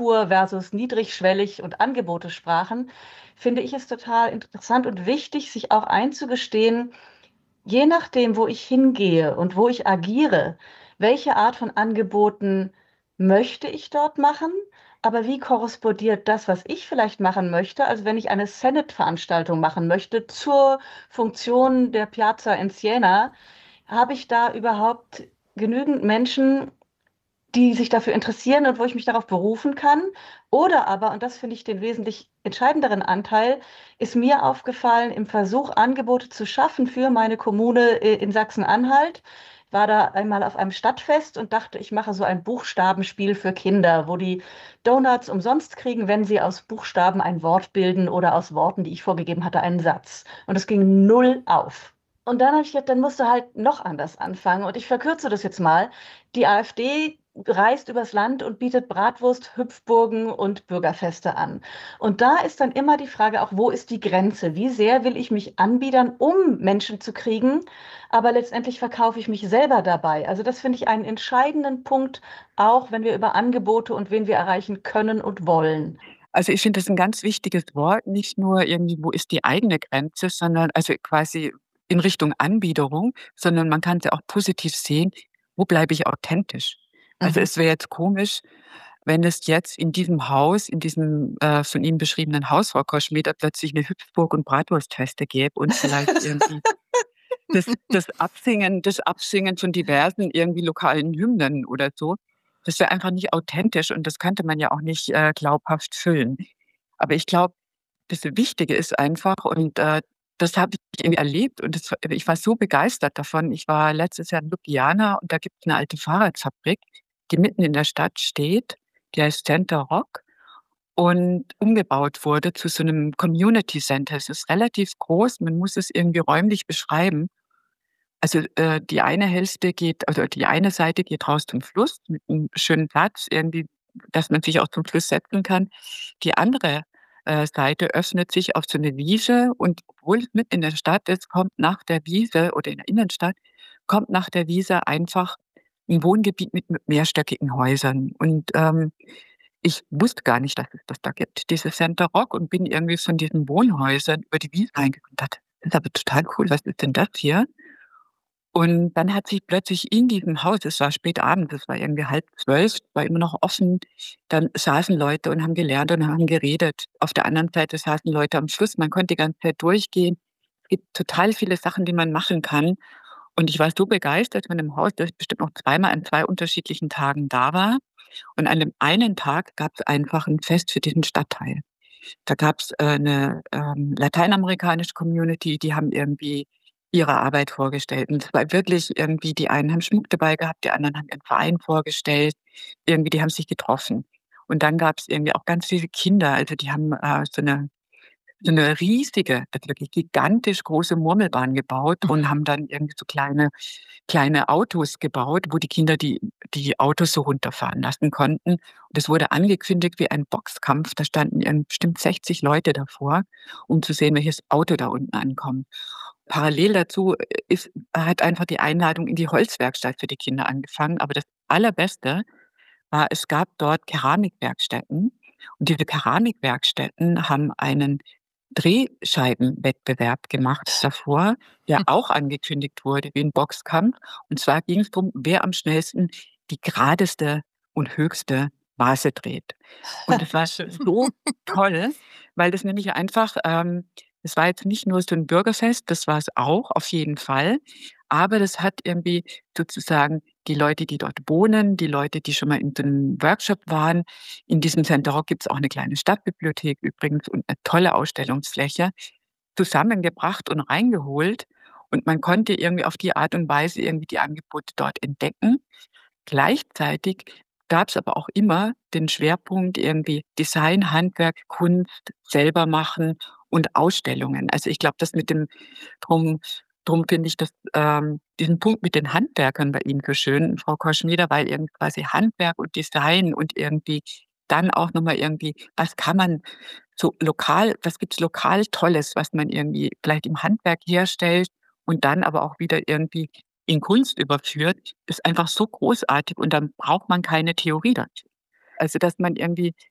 Kultur versus niedrigschwellig und Angebote sprachen, finde ich es total interessant und wichtig, sich auch einzugestehen, je nachdem, wo ich hingehe und wo ich agiere, welche Art von Angeboten möchte ich dort machen, aber wie korrespondiert das, was ich vielleicht machen möchte, also wenn ich eine Senate-Veranstaltung machen möchte zur Funktion der Piazza in Siena, habe ich da überhaupt genügend Menschen, die sich dafür interessieren und wo ich mich darauf berufen kann. Oder aber, und das finde ich den wesentlich entscheidenderen Anteil, ist mir aufgefallen im Versuch, Angebote zu schaffen für meine Kommune in Sachsen-Anhalt. War da einmal auf einem Stadtfest und dachte, ich mache so ein Buchstabenspiel für Kinder, wo die Donuts umsonst kriegen, wenn sie aus Buchstaben ein Wort bilden oder aus Worten, die ich vorgegeben hatte, einen Satz. Und es ging null auf. Und dann habe ich gedacht, dann musst du halt noch anders anfangen. Und ich verkürze das jetzt mal. Die AfD reist übers Land und bietet Bratwurst, Hüpfburgen und Bürgerfeste an. Und da ist dann immer die Frage auch, wo ist die Grenze? Wie sehr will ich mich anbiedern, um Menschen zu kriegen? Aber letztendlich verkaufe ich mich selber dabei. Also das finde ich einen entscheidenden Punkt, auch wenn wir über Angebote und wen wir erreichen können und wollen. Also ich finde das ein ganz wichtiges Wort, nicht nur irgendwie, wo ist die eigene Grenze, sondern also quasi in Richtung Anbiederung, sondern man kann es ja auch positiv sehen, wo bleibe ich authentisch? Also Mhm. es wäre jetzt komisch, wenn es jetzt in diesem Haus, in diesem von Ihnen beschriebenen Haus, Frau Koschmieder, plötzlich eine Hüpfburg und Bratwurstfeste gäbe und vielleicht irgendwie das Absingen von diversen irgendwie lokalen Hymnen oder so. Das wäre einfach nicht authentisch und das könnte man ja auch nicht glaubhaft füllen. Aber ich glaube, das Wichtige ist einfach und das habe ich irgendwie erlebt und ich war so begeistert davon. Ich war letztes Jahr in Ljubljana und da gibt es eine alte Fahrradfabrik, die mitten in der Stadt steht. Die heißt Center Rock und umgebaut wurde zu so einem Community Center. Es ist relativ groß, man muss es irgendwie räumlich beschreiben. Also die eine Hälfte geht, also die eine Seite geht raus zum Fluss mit einem schönen Platz, irgendwie, dass man sich auch zum Fluss setzen kann. Die andere Seite öffnet sich auf so eine Wiese und obwohl es mitten in der Stadt ist, kommt nach der Wiese oder in der Innenstadt, kommt nach der Wiese einfach ein Wohngebiet mit mehrstöckigen Häusern. Und ich wusste gar nicht, dass es das da gibt, diese Center Rock, und bin irgendwie von diesen Wohnhäusern über die Wiese reingekommen und dachte, das ist aber total cool, was ist denn das hier? Und dann hat sich plötzlich in diesem Haus, es war spät abends, es war irgendwie 11:30, war immer noch offen, dann saßen Leute und haben gelernt und haben geredet. Auf der anderen Seite saßen Leute am Fluss, man konnte die ganze Zeit durchgehen. Es gibt total viele Sachen, die man machen kann. Und ich war so begeistert von dem Haus, dass ich bestimmt noch zweimal an zwei unterschiedlichen Tagen da war. Und an dem einen Tag gab es einfach ein Fest für diesen Stadtteil. Da gab es eine lateinamerikanische Community, die haben irgendwie ihre Arbeit vorgestellt. Und es war wirklich irgendwie, die einen haben Schmuck dabei gehabt, die anderen haben ihren Verein vorgestellt. Irgendwie, die haben sich getroffen. Und dann gab es irgendwie auch ganz viele Kinder, also die haben so eine riesige, also wirklich gigantisch große Murmelbahn gebaut und haben dann irgendwie so kleine Autos gebaut, wo die Kinder die Autos so runterfahren lassen konnten. Und es wurde angekündigt wie ein Boxkampf. Da standen irgendwie bestimmt 60 Leute davor, um zu sehen, welches Auto da unten ankommt. Parallel dazu hat einfach die Einladung in die Holzwerkstatt für die Kinder angefangen. Aber das Allerbeste war, es gab dort Keramikwerkstätten. Und diese Keramikwerkstätten haben einen Drehscheibenwettbewerb gemacht davor, der auch angekündigt wurde wie ein Boxkampf. Und zwar ging es darum, wer am schnellsten die geradeste und höchste Maße dreht. Und das war Schön. so toll, weil das nämlich einfach, das war jetzt nicht nur so ein Bürgerfest, das war es auch, auf jeden Fall. Aber das hat irgendwie sozusagen die Leute, die dort wohnen, die Leute, die schon mal in so einem Workshop waren. In diesem Center Rock gibt es auch eine kleine Stadtbibliothek übrigens und eine tolle Ausstellungsfläche, zusammengebracht und reingeholt. Und man konnte irgendwie auf die Art und Weise irgendwie die Angebote dort entdecken. Gleichzeitig gab es aber auch immer den Schwerpunkt irgendwie Design, Handwerk, Kunst, selber machen und Ausstellungen. Also ich glaube, das mit dem drum, drum finde ich diesen Punkt mit den Handwerkern bei Ihnen so schön, Frau Koschmieder, weil irgendwie quasi Handwerk und Design und irgendwie dann auch nochmal irgendwie, was kann man so lokal, was gibt's lokal Tolles, was man irgendwie vielleicht im Handwerk herstellt und dann aber auch wieder irgendwie in Kunst überführt, ist einfach so großartig und dann braucht man keine Theorie dazu. Also, dass man irgendwie